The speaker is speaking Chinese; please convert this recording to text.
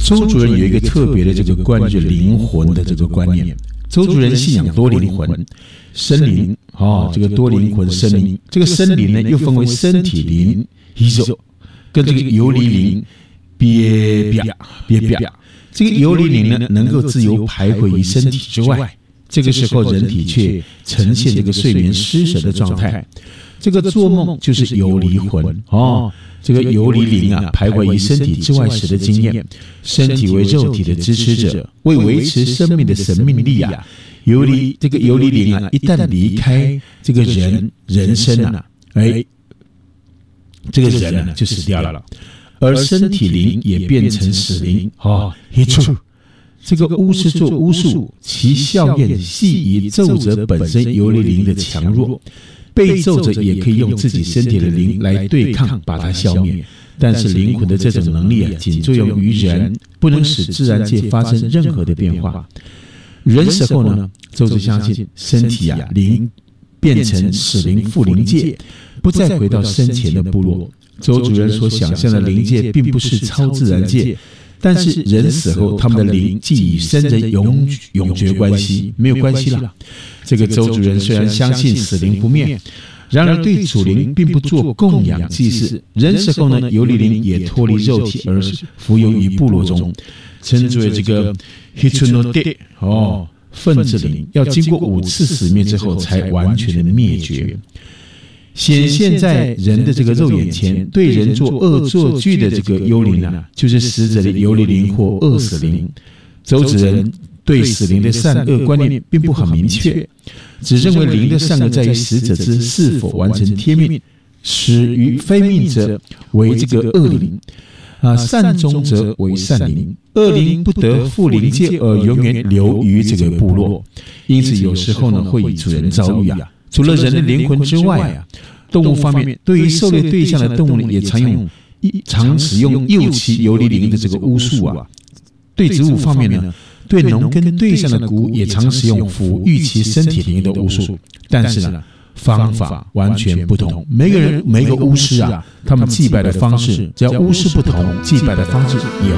周族人有一个特别的这个关于灵魂的这个观念。周族人信仰多灵魂、生灵这个多灵魂生灵，这个生灵呢又分为身体灵、跟这个游离灵、别。这个游离灵呢能够自由徘徊于身体之外，这个时候人体却呈现这个睡眠失神的状态。这个做梦就是游离魂这个游离灵徘徊于身体之外时的经验，身体为肉体的支持者，为维持生命的神秘力这个游离灵一旦离开这个人生这个人就死掉了，而身体灵也变成死灵这个巫师做巫术，其效验系以咒者本身游离灵的强弱。被咒者也可以用自己身体的灵来对抗，把它消灭。但是灵魂的这种能力仅作用于人，不能使自然界发生任何的变化。人死后呢，咒者相信身体灵变成死灵附灵界，不再回到生前的部落。周族人所想象的灵界并不是超自然界，但是人死后，他们的灵既与生人永绝关系，没有关系了。这个周族人虽然相信死灵不灭，然而对主灵并不做供养祭祀。人死后呢，游离灵也脱离肉体而浮游于部落中，称之为这个 Hitsunode 分子灵，要经过5次死灭之后才完全的灭绝。显现在人的这个肉眼前，对人做恶作剧的这个幽灵就是死者的游离灵或恶死灵。周子人对死灵的善恶观念并不很明确，只认为灵的善恶在于死者之是否完成天命，死于非命者为这个恶灵善终者为善灵，恶灵不得复灵界而永远留于这个部落。因此有时候呢会与主人遭遇除了人的灵魂之外动物方面，对于狩猎对象的动物也常使用诱其游离灵的这个巫术对植物方面呢，对农耕对象的谷物也常使用抚育其身体灵的巫术，但是呢方法完全不同。每个巫师他们祭拜的方式，只要巫师不同，祭拜的方式也